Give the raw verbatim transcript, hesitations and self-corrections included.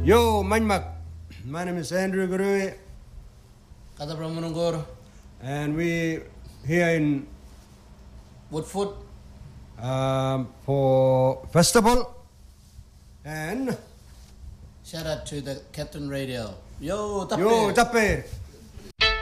Yo, Manmak. My name is Andrew Gurui. Kata Pramanungur. And we here in Woodfoot um, for festival. And shout out to the Captain Radio. Yo, Tappe. Yo, Tappe.